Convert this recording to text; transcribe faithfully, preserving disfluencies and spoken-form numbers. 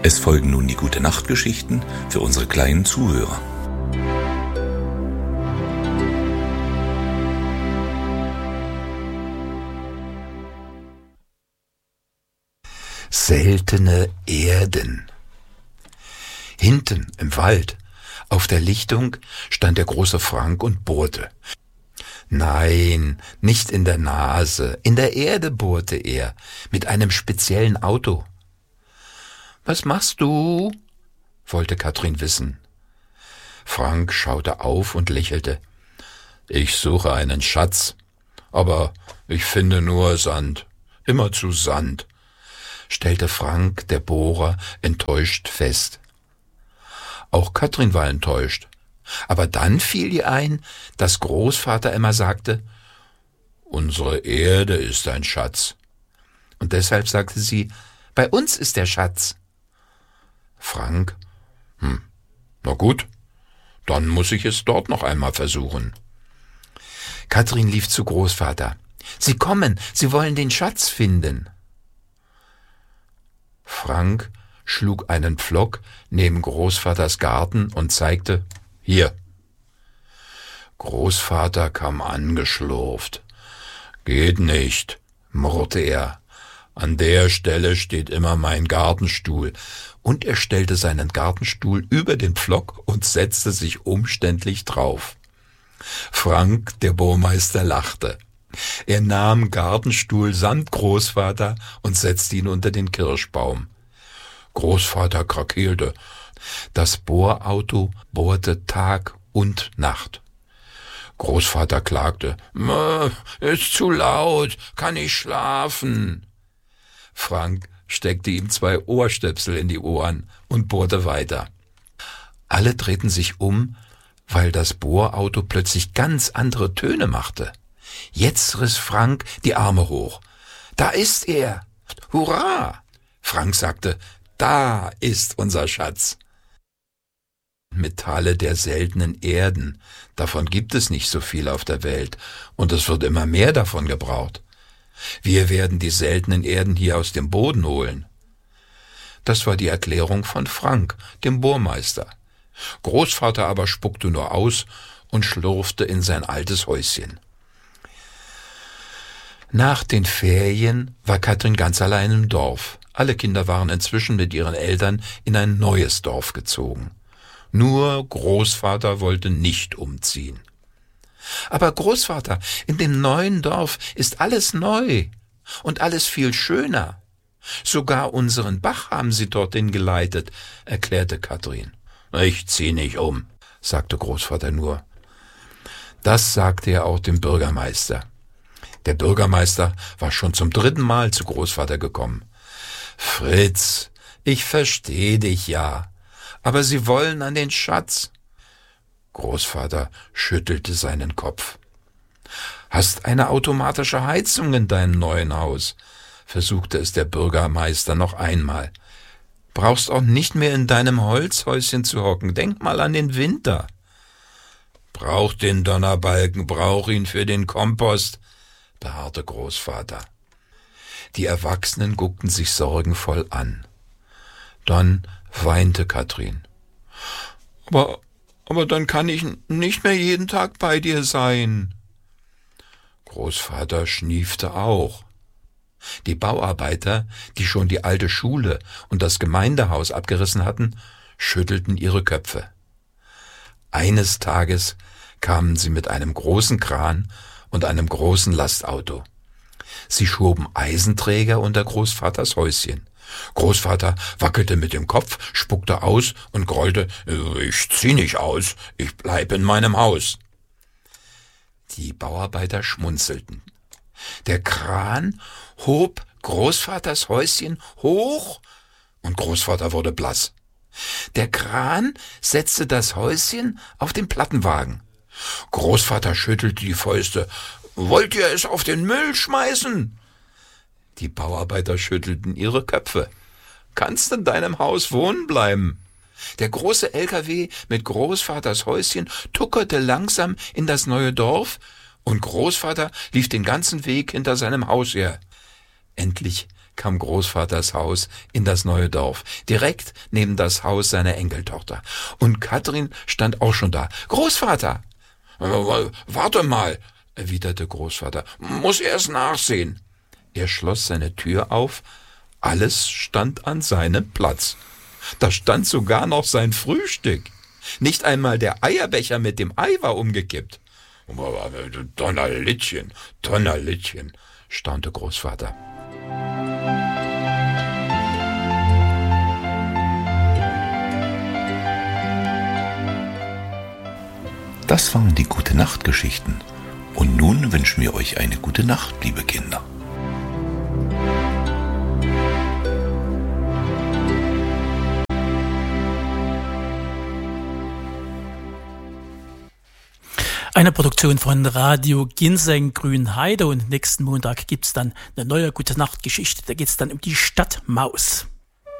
Es folgen nun die Gute-Nacht-Geschichten für unsere kleinen Zuhörer. Seltene Erden. Hinten im Wald, auf der Lichtung, stand der große Frank und bohrte. Nein, nicht in der Nase, in der Erde bohrte er, mit einem speziellen Auto. »Was machst du?« wollte Katrin wissen. Frank schaute auf und lächelte. »Ich suche einen Schatz, aber ich finde nur Sand, immerzu Sand«, stellte Frank, der Bohrer, enttäuscht fest. Auch Katrin war enttäuscht, aber dann fiel ihr ein, dass Großvater immer sagte, »Unsere Erde ist ein Schatz«. Und deshalb sagte sie, »Bei uns ist der Schatz«. Frank, hm, na gut, dann muss ich es dort noch einmal versuchen. Katrin lief zu Großvater. »Sie kommen, Sie wollen den Schatz finden.« Frank schlug einen Pflock neben Großvaters Garten und zeigte, »Hier.« Großvater kam angeschlurft. »Geht nicht«, murrte er. »An der Stelle steht immer mein Gartenstuhl.« Und er stellte seinen Gartenstuhl über den Pflock und setzte sich umständlich drauf. Frank, der Bohrmeister, lachte. Er nahm Gartenstuhl samt Großvater und setzte ihn unter den Kirschbaum. Großvater krakeelte. Das Bohrauto bohrte Tag und Nacht. Großvater klagte, »Ist zu laut, kann ich schlafen?« Frank steckte ihm zwei Ohrstöpsel in die Ohren und bohrte weiter. Alle drehten sich um, weil das Bohrauto plötzlich ganz andere Töne machte. Jetzt riss Frank die Arme hoch. »Da ist er! Hurra!« Frank sagte, »Da ist unser Schatz!« Metalle der seltenen Erden, davon gibt es nicht so viel auf der Welt, und es wird immer mehr davon gebraucht. Wir werden die seltenen Erden hier aus dem Boden holen. Das war die Erklärung von Frank, dem Bohrmeister. Großvater aber spuckte nur aus und schlurfte in sein altes Häuschen. Nach den Ferien war Katrin ganz allein im Dorf. Alle Kinder waren inzwischen mit ihren Eltern in ein neues Dorf gezogen. Nur Großvater wollte nicht umziehen. »Aber Großvater, in dem neuen Dorf ist alles neu und alles viel schöner. Sogar unseren Bach haben sie dorthin geleitet«, erklärte Katrin. »Ich zieh nicht um«, sagte Großvater nur. Das sagte er auch dem Bürgermeister. Der Bürgermeister war schon zum dritten Mal zu Großvater gekommen. »Fritz, ich verstehe dich ja, aber Sie wollen an den Schatz.« Großvater schüttelte seinen Kopf. »Hast eine automatische Heizung in deinem neuen Haus?«, versuchte es der Bürgermeister noch einmal. »Brauchst auch nicht mehr in deinem Holzhäuschen zu hocken. Denk mal an den Winter.« »Brauch den Donnerbalken, brauch ihn für den Kompost«, beharrte Großvater. Die Erwachsenen guckten sich sorgenvoll an. Dann weinte Katrin. »Aber, aber dann kann ich nicht mehr jeden Tag bei dir sein.« Großvater schniefte auch. Die Bauarbeiter, die schon die alte Schule und das Gemeindehaus abgerissen hatten, schüttelten ihre Köpfe. Eines Tages kamen sie mit einem großen Kran und einem großen Lastauto. Sie schoben Eisenträger unter Großvaters Häuschen. Großvater wackelte mit dem Kopf, spuckte aus und grollte, »Ich zieh nicht aus, ich bleib in meinem Haus.« Die Bauarbeiter schmunzelten. Der Kran hob Großvaters Häuschen hoch und Großvater wurde blass. Der Kran setzte das Häuschen auf den Plattenwagen. Großvater schüttelte die Fäuste. »Wollt ihr es auf den Müll schmeißen?« Die Bauarbeiter schüttelten ihre Köpfe. »Kannst in deinem Haus wohnen bleiben.« Der große L K W mit Großvaters Häuschen tuckerte langsam in das neue Dorf und Großvater lief den ganzen Weg hinter seinem Haus her. Endlich kam Großvaters Haus in das neue Dorf, direkt neben das Haus seiner Enkeltochter. Und Katrin stand auch schon da. »Großvater!« »Warte mal«, erwiderte Großvater, »muss erst nachsehen.« Er schloss seine Tür auf. Alles stand an seinem Platz. Da stand sogar noch sein Frühstück. Nicht einmal der Eierbecher mit dem Ei war umgekippt. »Donnerlittchen, Donnerlittchen«, staunte Großvater. Das waren die Gute-Nacht-Geschichten. Und nun wünschen wir euch eine gute Nacht, liebe Kinder. Eine Produktion von Radio Ginseng Grünheide, und nächsten Montag gibt's dann eine neue Gute-Nacht-Geschichte. Da geht's dann um die Stadtmaus.